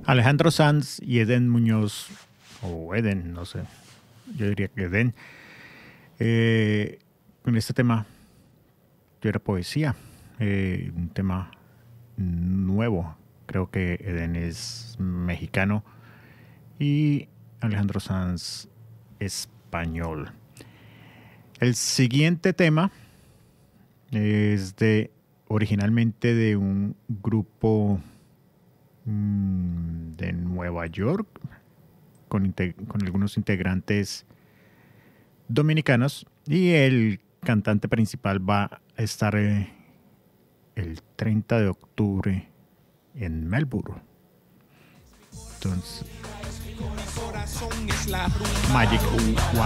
Alejandro Sanz y Eden Muñoz, o Eden, no sé, yo diría que Eden, con este tema, yo era poesía, un tema nuevo. Creo que Eden es mexicano y Alejandro Sanz español. El siguiente tema es originalmente de un grupo de Nueva York con algunos integrantes dominicanos y el cantante principal va a estar el 30 de octubre en Melbourne. Entonces, Magic